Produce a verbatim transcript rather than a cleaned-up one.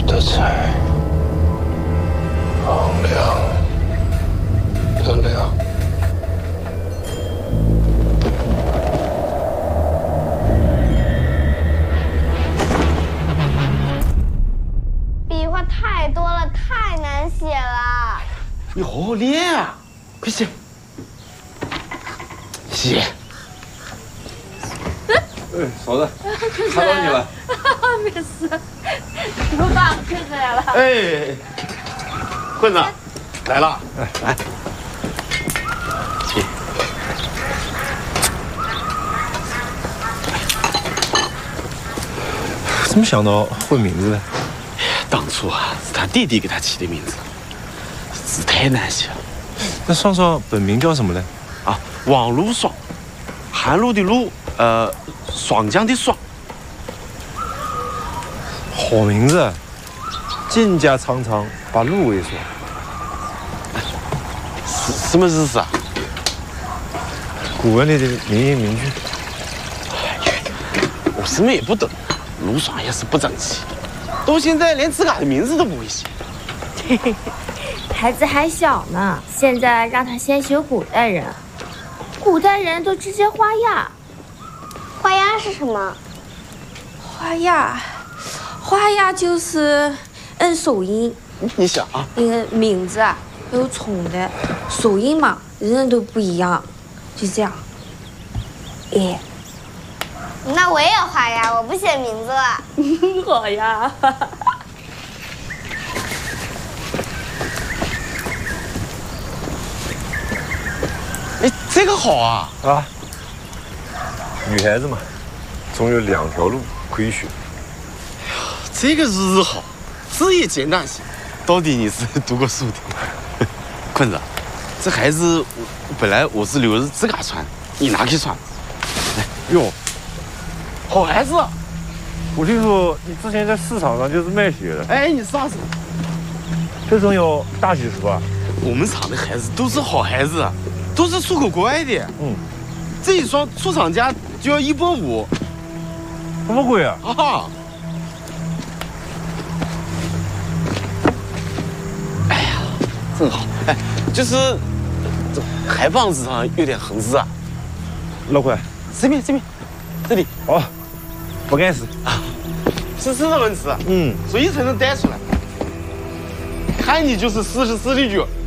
的财，王良的良。 笔画太多了，太难写了。 你好好练啊，快写。写。 哎，嫂子，看到你了。 没事，我爸看出来了。 哎，混子，来了，来来，请。 怎么想到混名字呢？ 当初啊，是他弟弟给他起的名字，字太难写了。 那爽爽本名叫什么呢？ 啊，王陆爽，寒露的露，呃，霜降的霜。 好名字，蒹葭苍苍，把露为霜。 什什么意思啊？ 古文里的名言名句。 我什么也不懂，陆爽也是不争气，到现在连自个的名字都不会写。 嘿嘿，孩子还小呢，现在让他先学古代人，古代人都直接画押。 画押是什么？ 画押，画押就是摁手印。 你想啊， 那个名字啊有冲的，手印嘛人人都不一样，就这样。哎， 那我也画押，我不写名字了。 好呀。 哎，这个好啊！ 啊，女孩子嘛，总有两条路可以选。 这个日子好，字也简单些。到底你是读过书的？坤子，这孩子本来我是留着自个穿，你拿去穿。来， 哟， 好孩子。 我听说你之前在市场上就是卖鞋的。 哎，你啥子？ 这种有大喜事啊？ 我们厂的孩子都是好孩子，都是出口国外的。 嗯， 这一双出厂价就要一百五。 这么贵啊？ 啊！哎呀，真好。哎，就是这海蚌子上有点横字啊。 老块， 这边这边，这里。 哦，不敢吃啊，是是这么吃。 嗯， 所以才能带出来。看你就是四十四的脚。